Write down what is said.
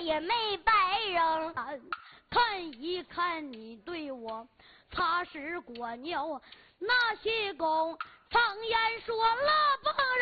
也没白扔。看一看你对我擦拭过牛，那些公常言说了不